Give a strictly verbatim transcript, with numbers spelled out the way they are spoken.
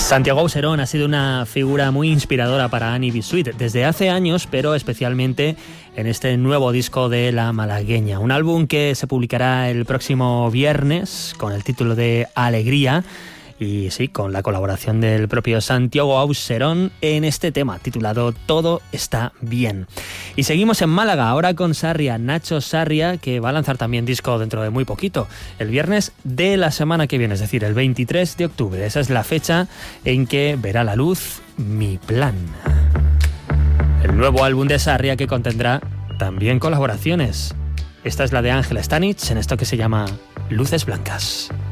Santiago Auserón ha sido una figura muy inspiradora para Annie B. Sweet desde hace años, pero especialmente en este nuevo disco de La Malagueña. Un álbum que se publicará el próximo viernes con el título de Alegría. Y sí, con la colaboración del propio Santiago Auserón en este tema titulado Todo está bien. Y seguimos en Málaga, ahora con Sarria, Nacho Sarria, que va a lanzar también disco dentro de muy poquito, el viernes de la semana que viene, es decir, el veintitrés de octubre. Esa es la fecha en que verá la luz Mi Plan. El nuevo álbum de Sarria que contendrá también colaboraciones. Esta es la de Ángela Stanich en esto que se llama Luces Blancas.